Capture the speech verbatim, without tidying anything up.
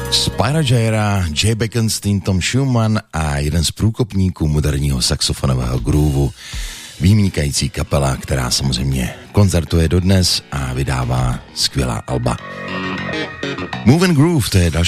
Spyro Gyra, Jay Beckenstein, Tom Schumann a jeden z průkopníků moderního saxofonového groovu, vynikající kapela, která samozřejmě koncertuje dodnes a vydává skvělá alba. Move and Groove, to je další